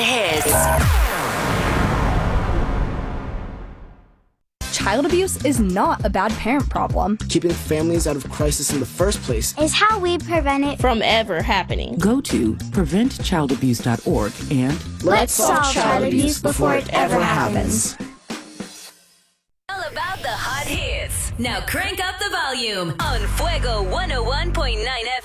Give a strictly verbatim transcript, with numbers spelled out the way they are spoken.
hits. Child abuse is not a bad parent problem. Keeping families out of crisis in the first place is how we prevent it from ever happening. Go to prevent child abuse dot org and let's solve child abuse before it ever happens. All about the hot hits. Now crank up the volume on Fuego one oh one point nine F M.